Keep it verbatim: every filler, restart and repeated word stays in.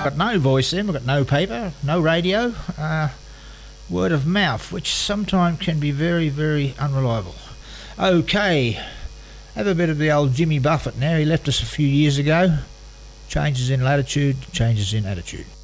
got no voice then, we've got no paper, no radio, uh, word of mouth, which sometimes can be very, very unreliable. Okay, have a bit of the old Jimmy Buffett now. He left us a few years ago. Changes in latitude, changes in attitude.